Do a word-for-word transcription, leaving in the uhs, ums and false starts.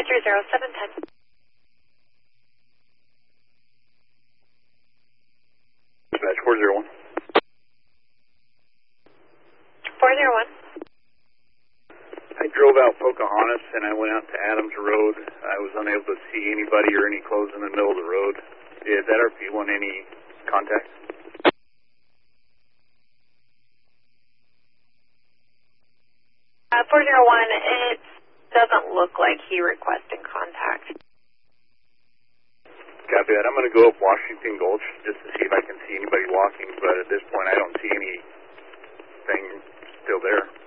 five three zero seven ten. Dispatch four zero one. four zero one. I drove out Pocahontas and I went out to Adams Road. I was unable to see anybody or any clothes in the middle of the road. Is that R P one any contact? Uh, four zero one, it doesn't look like he requested contact. Copy that. I'm going to go up Washington Gulch just to see if I can see anybody walking, but at this point I don't see anything still there.